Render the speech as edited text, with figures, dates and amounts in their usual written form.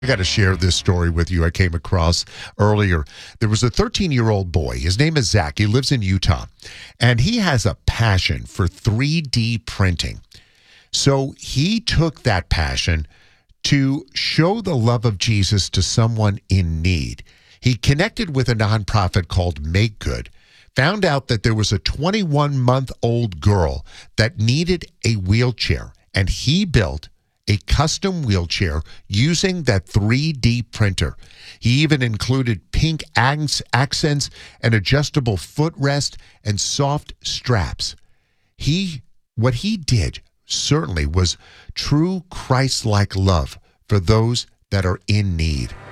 I got to share this story with you I came across earlier. There was a 13-year-old boy. His name is Zach. He lives in Utah, and he has a passion for 3D printing. So he took that passion to show the love of Jesus to someone in need. He connected with a nonprofit called Make Good, found out that there was a 21-month-old girl that needed a wheelchair, and he built a custom wheelchair using that 3D printer. He even included pink accents, an adjustable footrest, and soft straps. What he did certainly was true Christ-like love for those that are in need.